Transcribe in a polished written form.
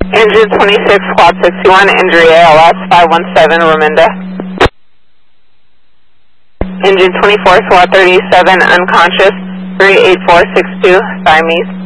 Engine 26, squad 61, injury ALS 517, Raminda. Engine 24, squad 37, unconscious, 38462, Siamese.